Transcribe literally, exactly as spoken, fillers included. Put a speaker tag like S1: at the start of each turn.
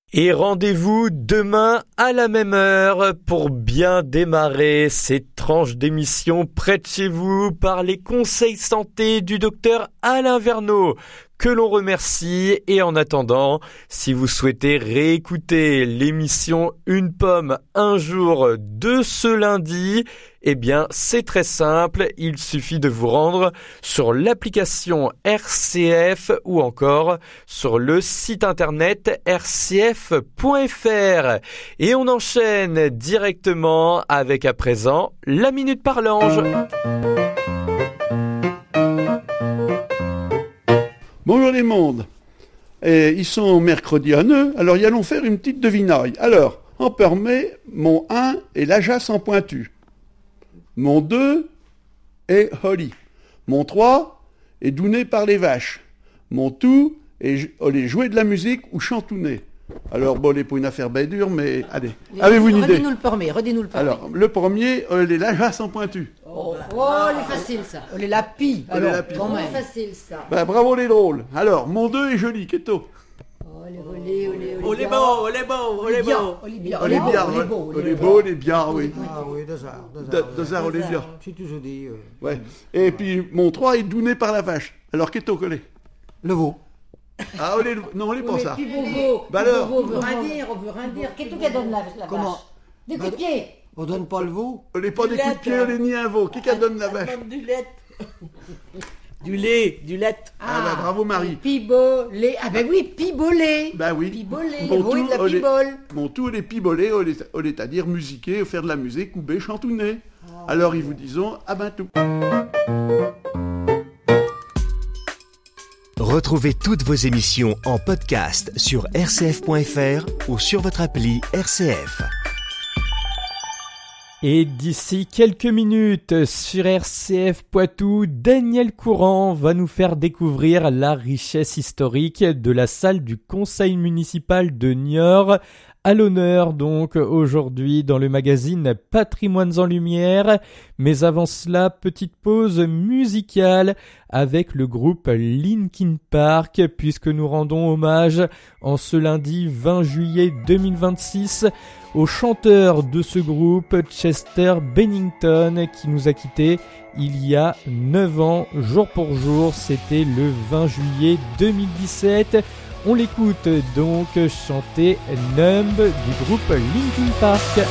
S1: Et rendez-vous demain à la même heure pour bien démarrer cette tranche d'émission près de chez vous par les conseils santé du docteur Alain Verneau, que l'on remercie. Et en attendant, si vous souhaitez réécouter l'émission Une pomme, un jour de ce lundi, eh bien, c'est très simple. Il suffit de vous rendre sur l'application R C F ou encore sur le site internet r c f point f r. Et on enchaîne directement avec à présent la Minute par l'Ange.
S2: Bonjour les mondes. Et ils sont mercredi à Nœud, alors y allons faire une petite devinaille. Alors, en permet, mon un est l'ajace en pointu. Mon deux est Holly. Mon trois est douné par les vaches. Mon tout est les jouer de la musique ou chantouner. Alors, bon, c'est pas une affaire bien dure, mais allez.
S3: Les
S2: Avez-vous une idée?
S3: Redis-nous le premier, redis-nous le premier.
S2: Alors, le premier, euh, les lajas en pointu.
S3: Oh, oh elle est facile ça.
S4: Oh, les lapis.
S2: Oh, les lapis.
S3: Quand même. facile ça.
S2: Ben, bravo les drôles. Alors, mon deux est joli, Keto.
S3: Oh, les olé, olé, olé.
S4: Oh, les beaux, oh, les beaux, oh, les beaux.
S3: Oh, les bien,
S2: Oh, les bien,
S3: oh, les beaux,
S2: oh, les beaux, les bien, oui.
S4: Ah oui, deux heures.
S2: Deux deux heures, oh, les bien.
S4: Si tu je dis. euh,
S2: Ouais. Et puis, mon trois est douné par la vache. Alors, Keto, collé.
S4: Le veau.
S2: Ah, on est, non, on n'est pas
S3: Mais
S2: ça.
S3: Pibogo,
S2: Bah alors.
S3: Pibogo veut rien dire, on veut rien dire. Qu'est-ce qu'elle donne la, la
S4: Comment?
S3: vache? Des coups de pied.
S4: On donne pas le veau.
S2: On n'est pas des coups de pied, on n'est ni un veau. Qui qu'elle donne la vache?
S5: Du lait. Du lait, du lait.
S2: Ah, bah, bravo, Marie.
S3: Pibolé. Ah ben oui, pibolé.
S2: Bah oui.
S3: Pibolé.
S2: Mon
S3: Oui,
S2: tout,
S3: de la
S2: on est-
S3: pibole.
S2: Mon tout, les pibolés, on est, on est à dire musiquer, faire de la musique ou bé chantouner. Alors, ils vous disons, ah ben tout.
S6: Retrouvez toutes vos émissions en podcast sur r c f point f r ou sur votre appli R C F.
S1: Et d'ici quelques minutes sur R C F Poitou, Daniel Courant va nous faire découvrir la richesse historique de la salle du conseil municipal de Niort. À l'honneur donc aujourd'hui dans le magazine Patrimoines en Lumière. Mais avant cela, petite pause musicale avec le groupe Linkin Park puisque nous rendons hommage en ce lundi vingt juillet deux mille vingt-six au chanteur de ce groupe, Chester Bennington, qui nous a quittés il y a neuf ans, jour pour jour. C'était le vingt juillet deux mille dix-sept. On l'écoute donc chanter Numb du groupe Linkin Park.